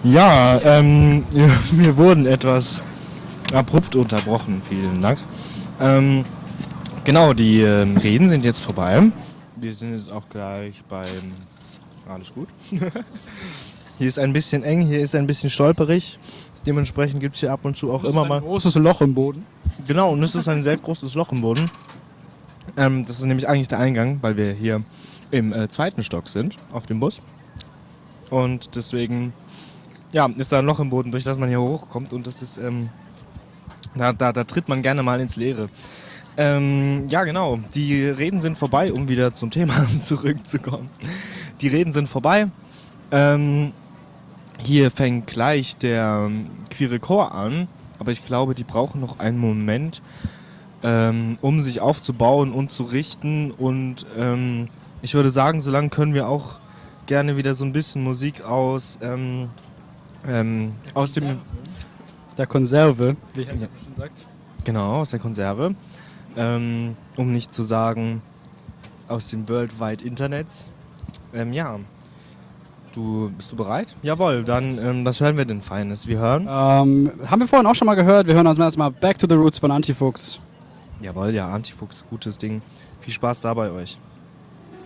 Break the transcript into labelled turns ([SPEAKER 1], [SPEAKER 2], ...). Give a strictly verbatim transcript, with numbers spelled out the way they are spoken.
[SPEAKER 1] Ja, ähm, wir wurden etwas abrupt unterbrochen, vielen Dank. Ähm, genau, die ähm, Reden sind jetzt vorbei. Wir sind jetzt auch gleich beim... Alles gut. Hier ist ein bisschen eng, hier ist ein bisschen stolperig. Dementsprechend gibt es hier ab und zu auch
[SPEAKER 2] Das
[SPEAKER 1] immer
[SPEAKER 2] ist
[SPEAKER 1] mal...
[SPEAKER 2] ein großes Loch im Boden.
[SPEAKER 1] Genau, und es ist ein sehr großes Loch im Boden. Ähm, das ist nämlich eigentlich der Eingang, weil wir hier im äh, zweiten Stock sind, auf dem Bus. Und deswegen... Ja, ist da ein Loch im Boden, durch das man hier hochkommt und das ist, ähm, da, da, da tritt man gerne mal ins Leere. Ähm, ja, genau, die Reden sind vorbei, um wieder zum Thema zurückzukommen. Die Reden sind vorbei. Ähm, hier fängt gleich der ähm, queere Chor an, aber ich glaube, die brauchen noch einen Moment, ähm, um sich aufzubauen und zu richten und ähm, ich würde sagen, so lange können wir auch gerne wieder so ein bisschen Musik aus... Ähm, Ähm, aus dem...
[SPEAKER 2] Der Konserve, wie Herr ja. schon sagt.
[SPEAKER 1] Genau, aus der Konserve. Ähm, um nicht zu sagen, aus dem Worldwide Internets. Ähm, ja. Du, bist du bereit? Jawohl, dann, ähm, was hören wir denn Feines? Wir hören...
[SPEAKER 2] Ähm, haben wir vorhin auch schon mal gehört. Wir hören uns erstmal Back to the Roots von Antifuchs.
[SPEAKER 1] Jawohl, ja, Antifuchs, gutes Ding. Viel Spaß da bei euch.